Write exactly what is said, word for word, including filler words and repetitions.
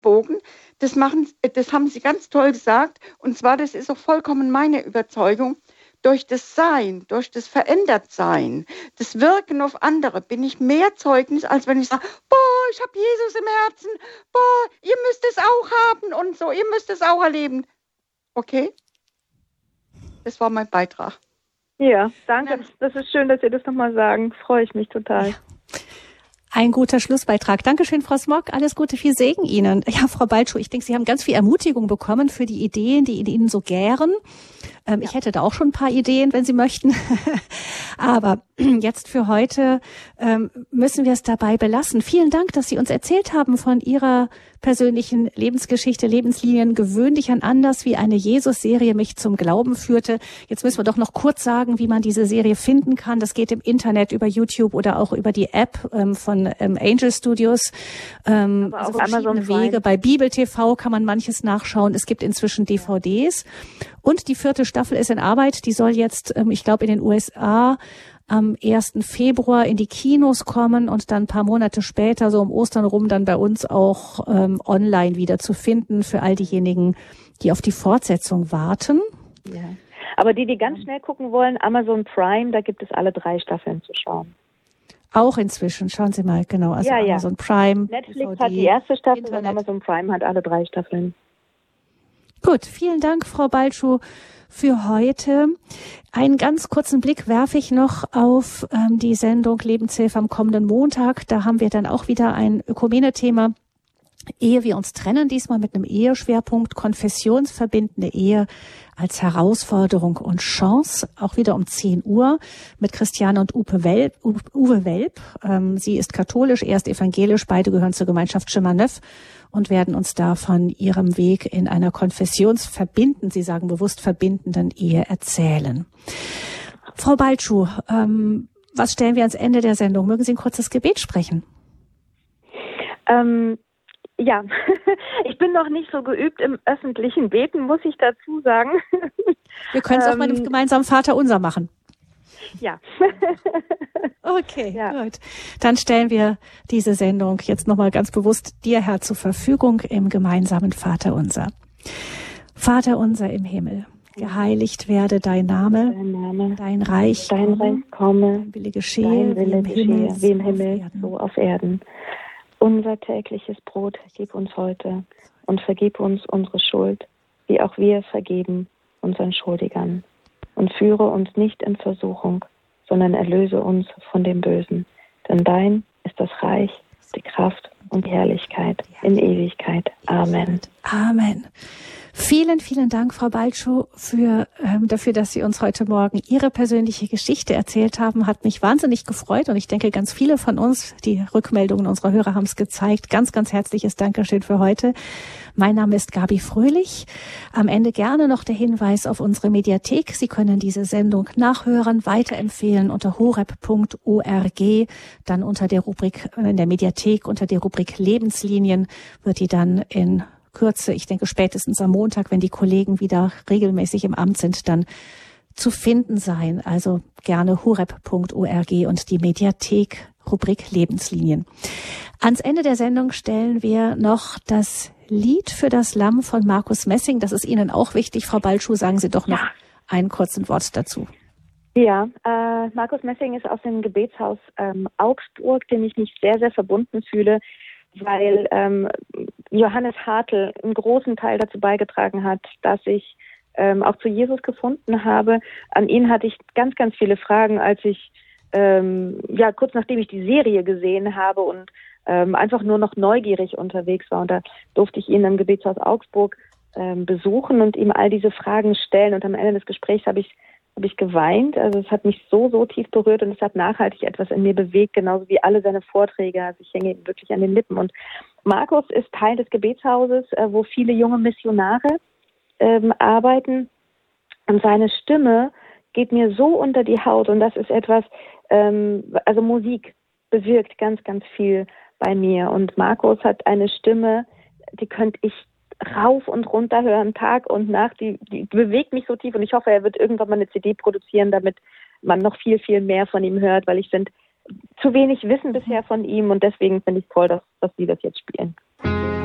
abgebogen. Das machen, das haben Sie ganz toll gesagt. Und zwar, das ist auch vollkommen meine Überzeugung. Durch das Sein, durch das Verändertsein, das Wirken auf andere bin ich mehr Zeugnis, als wenn ich sage, boah, ich habe Jesus im Herzen, boah, ihr müsst es auch haben und so, ihr müsst es auch erleben. Okay? Das war mein Beitrag. Ja, danke. Das ist schön, dass Sie das nochmal sagen. Freue ich mich total. Ja. Ein guter Schlussbeitrag. Dankeschön, Frau Smok. Alles Gute, viel Segen Ihnen. Ja, Frau Balschuh, ich denke, Sie haben ganz viel Ermutigung bekommen für die Ideen, die in Ihnen so gären. Ähm, ja. Ich hätte da auch schon ein paar Ideen, wenn Sie möchten. Aber jetzt für heute ähm, müssen wir es dabei belassen. Vielen Dank, dass Sie uns erzählt haben von Ihrer persönlichen Lebensgeschichte, Lebenslinien, gewöhnlich an anders, wie eine Jesus-Serie mich zum Glauben führte. Jetzt müssen wir doch noch kurz sagen, wie man diese Serie finden kann. Das geht im Internet über YouTube oder auch über die App ähm, von ähm, Angel Studios. Ähm, Aber also auf Amazon verschiedene Wege. Prime. Bei Bibel T V kann man manches nachschauen. Es gibt inzwischen D V Ds. Und die vierte Staffel ist in Arbeit. Die soll jetzt, ähm, ich glaube, in den U S A am ersten Februar in die Kinos kommen und dann ein paar Monate später, so um Ostern rum, dann bei uns auch ähm, online wieder zu finden für all diejenigen, die auf die Fortsetzung warten. Ja. Aber die, die ganz schnell gucken wollen, Amazon Prime, da gibt es alle drei Staffeln zu schauen. Auch inzwischen, schauen Sie mal, genau, also ja, ja. Amazon Prime. Netflix D V D, hat die erste Staffel Internet. Und Amazon Prime hat alle drei Staffeln. Gut, vielen Dank, Frau Balschuh, für heute. Einen ganz kurzen Blick werfe ich noch auf ähm, die Sendung Lebenshilfe am kommenden Montag. Da haben wir dann auch wieder ein Ökumene-Thema. Ehe wir uns trennen, diesmal mit einem Eheschwerpunkt, konfessionsverbindende Ehe als Herausforderung und Chance, auch wieder um zehn Uhr mit Christiane und Uwe Welp. Uwe Welp. Ähm, sie ist katholisch, er ist evangelisch, beide gehören zur Gemeinschaft Chemin Neuf und werden uns da von ihrem Weg in einer konfessionsverbindenden, Sie sagen bewusst verbindenden Ehe erzählen. Frau Balschuh, ähm, was stellen wir ans Ende der Sendung? Mögen Sie ein kurzes Gebet sprechen? Ähm Ja, ich bin noch nicht so geübt im öffentlichen Beten, muss ich dazu sagen. Wir können es ähm, auch mal gemeinsam Vater unser machen. Ja. Okay, ja. Gut. Dann stellen wir diese Sendung jetzt nochmal ganz bewusst dir, Herr, zur Verfügung im gemeinsamen Vater unser. Vater unser im Himmel, geheiligt werde dein Name, dein, Name, dein Reich, dein Reich komme, dein Wille geschehe, dein Wille wie im Himmel, geschehe, wie im Himmel so auf Erden. Unser tägliches Brot gib uns heute und vergib uns unsere Schuld, wie auch wir vergeben unseren Schuldigern. Und führe uns nicht in Versuchung, sondern erlöse uns von dem Bösen. Denn dein ist das Reich, die Kraft und die Herrlichkeit in Ewigkeit. Amen. Amen. Vielen, vielen Dank, Frau Balschuh, für, ähm, dafür, dass Sie uns heute Morgen Ihre persönliche Geschichte erzählt haben. Hat mich wahnsinnig gefreut und ich denke, ganz viele von uns, die Rückmeldungen unserer Hörer haben es gezeigt. Ganz, ganz herzliches Dankeschön für heute. Mein Name ist Gabi Fröhlich. Am Ende gerne noch der Hinweis auf unsere Mediathek. Sie können diese Sendung nachhören, weiterempfehlen unter horeb punkt org. Dann unter der Rubrik, in der Mediathek, unter der Rubrik Lebenslinien wird die dann in Kürze, ich denke spätestens am Montag, wenn die Kollegen wieder regelmäßig im Amt sind, dann zu finden sein. Also gerne horeb punkt org und die Mediathek, Rubrik Lebenslinien. Ans Ende der Sendung stellen wir noch das Lied für das Lamm von Markus Messing. Das ist Ihnen auch wichtig. Frau Balschuh, sagen Sie doch noch ja. ein kurzes Wort dazu. Ja, äh, Markus Messing ist aus dem Gebetshaus ähm, Augsburg, dem ich mich sehr, sehr verbunden fühle, weil ähm, Johannes Hartl einen großen Teil dazu beigetragen hat, dass ich ähm, auch zu Jesus gefunden habe. An ihn hatte ich ganz, ganz viele Fragen, als ich, ähm, ja, kurz nachdem ich die Serie gesehen habe und ähm, einfach nur noch neugierig unterwegs war. Und da durfte ich ihn im Gebetshaus Augsburg ähm, besuchen und ihm all diese Fragen stellen. Und am Ende des Gesprächs habe ich habe ich geweint. Also es hat mich so, so tief berührt und es hat nachhaltig etwas in mir bewegt, genauso wie alle seine Vorträge. Also ich hänge ihm wirklich an den Lippen. Und Markus ist Teil des Gebetshauses, äh, wo viele junge Missionare ähm, arbeiten. Und seine Stimme geht mir so unter die Haut. Und das ist etwas, ähm, also Musik bewirkt ganz, ganz viel bei mir. Und Markus hat eine Stimme, die könnte ich rauf und runter hören, Tag und Nacht, die, die bewegt mich so tief und ich hoffe, er wird irgendwann mal eine C D produzieren, damit man noch viel, viel mehr von ihm hört, weil ich finde, zu wenig Wissen bisher von ihm und deswegen finde ich toll, dass, dass Sie das jetzt spielen.